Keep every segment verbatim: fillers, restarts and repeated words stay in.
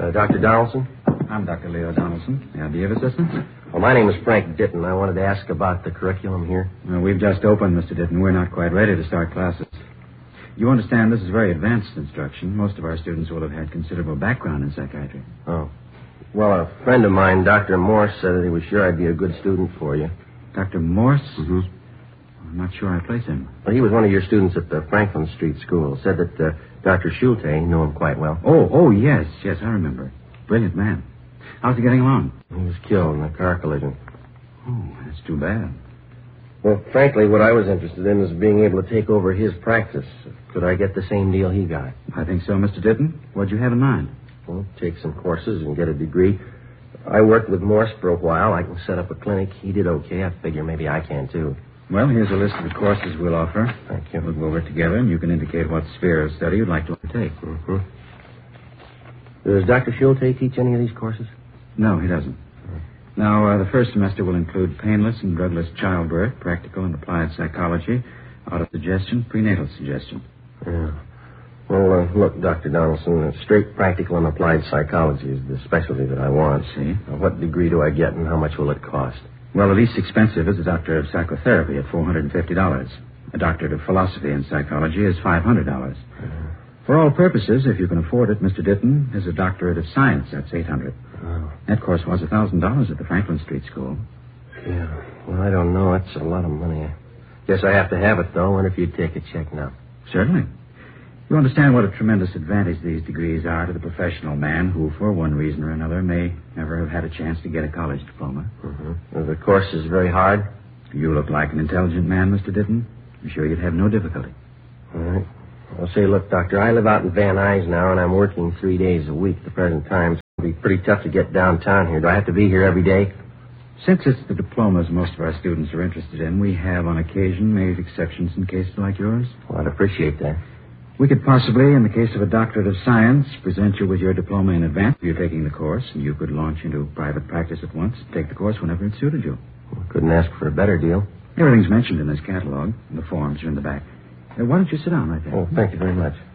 Uh, Doctor Donaldson? I'm Doctor Leo Donaldson. May I be of assistance? Well, my name is Frank Ditton. I wanted to ask about the curriculum here. Well, we've just opened, Mister Ditton. We're not quite ready to start classes. You understand this is very advanced instruction. Most of our students will have had considerable background in psychiatry. Oh. Well, a friend of mine, Doctor Morse, said that he was sure I'd be a good student for you. Doctor Morse? Mm-hmm. I'm not sure I place him. Well, he was one of your students at the Franklin Street School. Said that uh, Doctor Schulte knew him quite well. Oh, oh, yes, yes, I remember. Brilliant man. How's he getting along? He was killed in a car collision. Oh, that's too bad. Well, frankly, what I was interested in is being able to take over his practice. Could I get the same deal he got? I think so, Mister Ditton. What'd you have in mind? Well, take some courses and get a degree. I worked with Morse for a while. I can set up a clinic. He did okay. I figure maybe I can, too. Well, here's a list of the courses we'll offer. Thank you. We'll go over it together, and you can indicate what sphere of study you'd like to undertake. Mm-hmm. Does Doctor Schulte teach any of these courses? No, he doesn't. Now, uh, the first semester will include painless and drugless childbirth, practical and applied psychology, auto-suggestion, prenatal suggestion. Yeah. Well, uh, look, Doctor Donaldson, uh, straight practical and applied psychology is the specialty that I want. See? Now, what degree do I get and how much will it cost? Well, the least expensive is a doctor of psychotherapy at four hundred fifty dollars. A doctorate of philosophy and psychology is five hundred dollars. Uh-huh. For all purposes, if you can afford it, Mister Ditton, is a doctorate of science. That's eight hundred dollars. Oh. That course was one thousand dollars at the Franklin Street School. Yeah. Well, I don't know. That's a lot of money. I guess I have to have it, though. I wonder if you'd take a check now. Certainly. You understand what a tremendous advantage these degrees are to the professional man who, for one reason or another, may never have had a chance to get a college diploma. Mm-hmm. Well, the course is very hard. You look like an intelligent man, Mister Ditton. I'm sure you'd have no difficulty. All right. Well, say, look, Doctor, I live out in Van Nuys now, and I'm working three days a week at the present time. So it'll be pretty tough to get downtown here. Do I have to be here every day? Since it's the diplomas most of our students are interested in, we have, on occasion, made exceptions in cases like yours. Well, I'd appreciate that. We could possibly, in the case of a doctorate of science, present you with your diploma in advance of you taking the course, and you could launch into private practice at once and take the course whenever it suited you. Well, couldn't ask for a better deal. Everything's mentioned in this catalog, and the forms are in the back. Uh, why don't you sit down right there? Oh, thank you very much.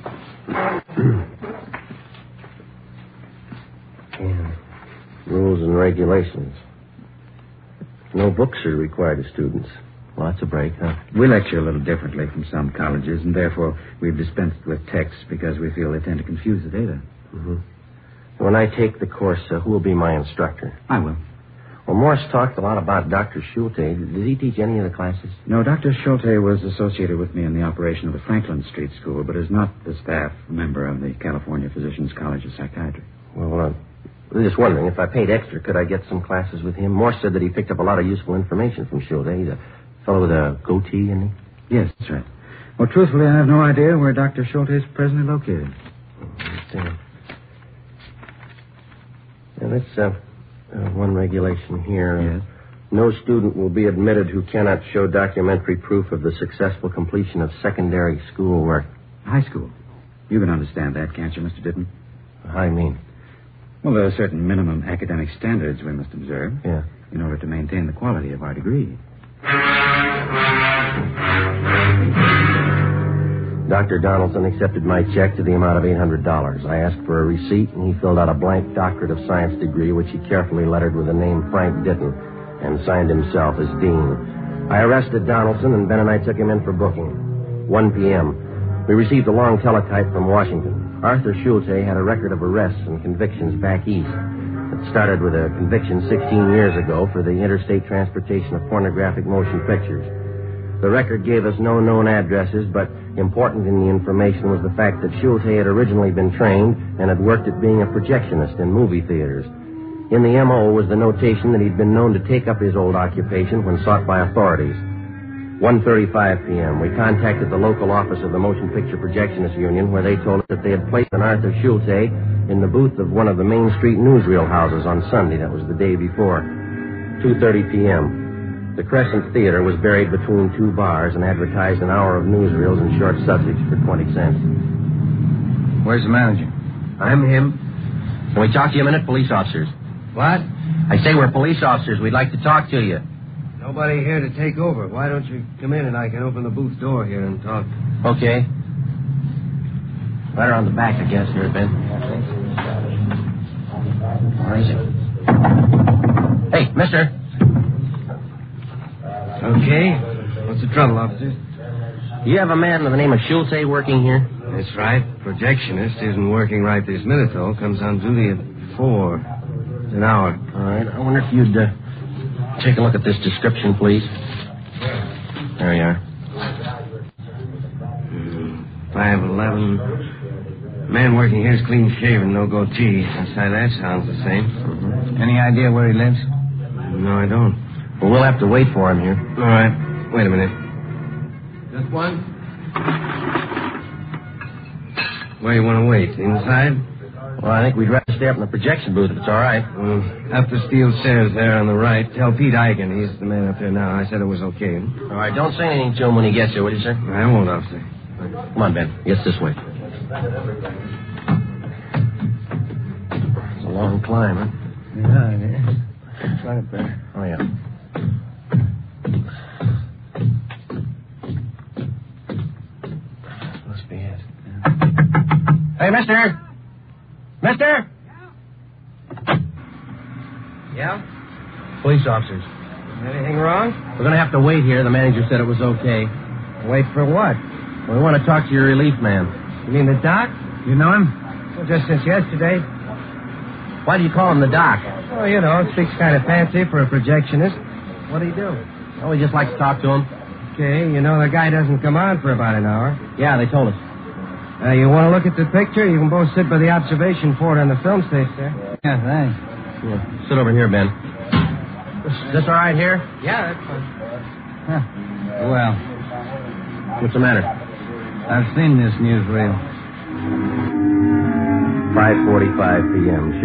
Yeah. Rules and regulations. No books are required of students. Well, that's a break, huh? We lecture a little differently from some colleges, and therefore we've dispensed with texts because we feel they tend to confuse the data. Mm-hmm. When I take the course, uh, who will be my instructor? I will. Well, Morse talked a lot about Doctor Schulte. Did he teach any of the classes? No, Doctor Schulte was associated with me in the operation of the Franklin Street School, but is not the staff member of the California Physicians College of Psychiatry. Well, uh, I'm just wondering, if I paid extra, could I get some classes with him? Morse said that he picked up a lot of useful information from Schulte. He's a fellow with a goatee, isn't he? Yes, that's right. Well, truthfully, I have no idea where Doctor Schulte is presently located. Oh, I understand. Now, that's uh, uh, one regulation here. Yes. No student will be admitted who cannot show documentary proof of the successful completion of secondary school work. High school. You can understand that, can't you, Mister Ditton? How do you mean? Well, there are certain minimum academic standards we must observe. Yeah. In order to maintain the quality of our degree. Doctor Donaldson accepted my check to the amount of eight hundred dollars. I asked for a receipt, and he filled out a blank doctorate of science degree, which he carefully lettered with the name Frank Ditton, and signed himself as dean. I arrested Donaldson, and Ben and I took him in for booking. one p.m. We received a long teletype from Washington. Arthur Schulte had a record of arrests and convictions back east. It started with a conviction sixteen years ago for the interstate transportation of pornographic motion pictures. The record gave us no known addresses, but important in the information was the fact that Schulte had originally been trained and had worked at being a projectionist in movie theaters. In the M O was the notation that he'd been known to take up his old occupation when sought by authorities. one thirty-five p.m., we contacted the local office of the Motion Picture Projectionists Union, where they told us that they had placed an Arthur Schulte in the booth of one of the Main Street newsreel houses on Sunday. That was the day before. two thirty p.m. The Crescent Theater was buried between two bars and advertised an hour of newsreels and short subjects for twenty cents. Where's the manager? I'm him. Can we talk to you a minute, police officers? What? I say we're police officers. We'd like to talk to you. Nobody here to take over. Why don't you come in and I can open the booth door here and talk? Okay. Right around the back, I guess, here, Ben. Where is he? Hey, mister. Okay. What's the trouble, officer? Do you have a man by the name of Schulte working here? That's right. Projectionist isn't working right this minute, though. Comes on duty at four. It's an hour. All right. I wonder if you'd uh, take a look at this description, please. There you are. five eleven. Man working here is clean shaven, no goatee. Outside that sounds the same. Mm-hmm. Any idea where he lives? No, I don't. Well, we'll have to wait for him here. All right. Wait a minute. Just one? Where you want to wait? Inside? Well, I think we'd rather stay up in the projection booth if it's all right. Well, up the steel stairs there on the right. Tell Pete Eichen. He's the man up there now. I said it was okay. All right. Don't say anything to him when he gets here, will you, sir? I won't, officer. Come on, Ben. Yes, this way. It's a long climb, huh? Yeah, it is. Try it better. Oh, yeah. Must be it. Hey, mister! Mister! Yeah? Police officers. Anything wrong? We're going to have to wait here. The manager said it was okay. Wait for what? We want to talk to your relief man. You mean the doc? You know him? Well, just since yesterday. Why do you call him the doc? Oh, you know, speaks kind of fancy for a projectionist. What do you do? Oh, we just like to talk to him. Okay, you know the guy doesn't come on for about an hour. Yeah, they told us. Uh, you want to look at the picture? You can both sit by the observation port on the film station there. Yeah, thanks. Yeah. Sit over here, Ben. Is this all right here? Yeah, that's fine. Huh. Well, What's the matter? I've seen this newsreel. five forty-five p.m.